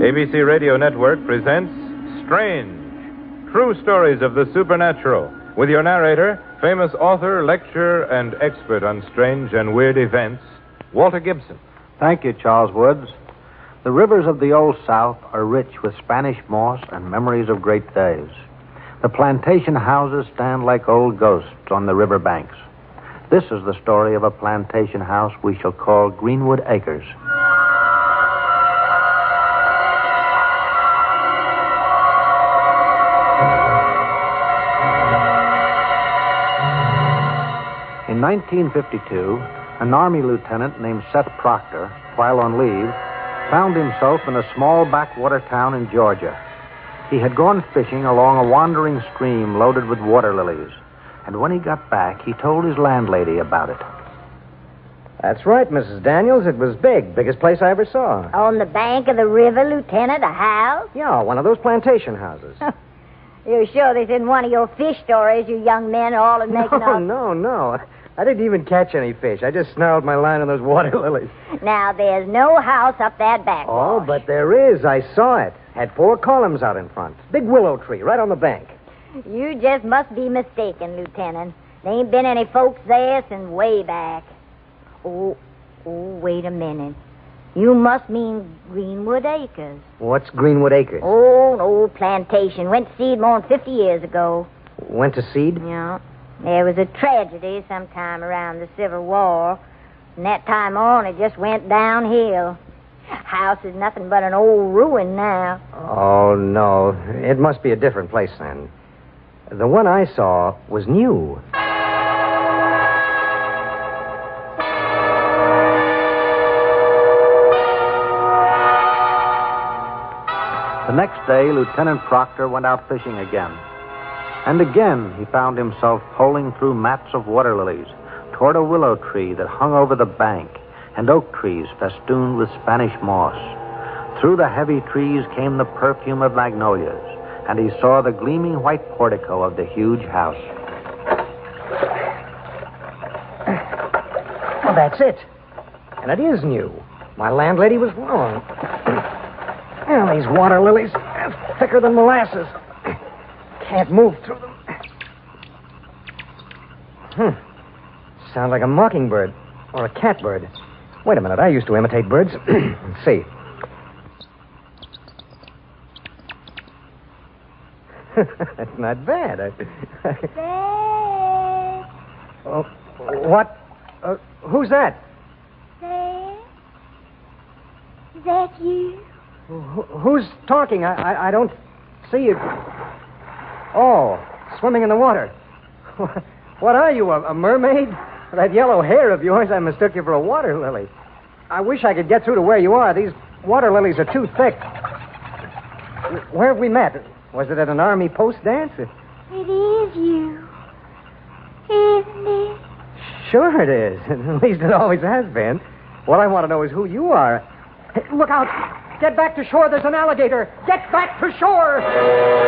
ABC Radio Network presents Strange, true stories of the supernatural, with your narrator, famous author, lecturer, and expert on strange and weird events, Walter Gibson. Thank you, Charles Woods. The rivers of the Old South are rich with Spanish moss and memories of great days. The plantation houses stand like old ghosts on the river banks. This is the story of a plantation house we shall call Greenwood Acres. In 1952, an Army lieutenant named Seth Proctor, while on leave, found himself in a small backwater town in Georgia. He had gone fishing along a wandering stream loaded with water lilies, and when he got back, he told his landlady about it. That's right, Mrs. Daniels. It was big. Biggest place I ever saw. On the bank of the river, Lieutenant, a house? Yeah, one of those plantation houses. You're sure this isn't one of your fish stories you young men are all making up? No. I didn't even catch any fish. I just snarled my line on those water lilies. Now, there's no house up that back. Oh, but there is. I saw it. Had 4 columns out in front. Big willow tree right on the bank. You just must be mistaken, Lieutenant. There ain't been any folks there since way back. Oh, wait a minute. You must mean Greenwood Acres. What's Greenwood Acres? Oh, an old plantation. Went to seed more than 50 years ago. Went to seed? Yeah. There was a tragedy sometime around the Civil War. From that time on, it just went downhill. House is nothing but an old ruin now. Oh, no. It must be a different place then. The one I saw was new. The next day, Lieutenant Proctor went out fishing again. And again, he found himself poling through mats of water lilies toward a willow tree that hung over the bank and oak trees festooned with Spanish moss. Through the heavy trees came the perfume of magnolias, and he saw the gleaming white portico of the huge house. Well, that's it. And it is new. My landlady was wrong. Well, these water lilies are thicker than molasses. Can't move through them. Sound like a mockingbird or a catbird. Wait a minute, I used to imitate birds. Let's see. That's not bad. Oh, what? Who's that? There? Is that you? Who's talking? I don't see you. Oh, swimming in the water. What are you, a mermaid? That yellow hair of yours, I mistook you for a water lily. I wish I could get through to where you are. These water lilies are too thick. Where have we met? Was it at an army post dance? It is you. Isn't it? Sure it is. At least it always has been. What I want to know is who you are. Hey, look out. Get back to shore. There's an alligator. Get back to shore.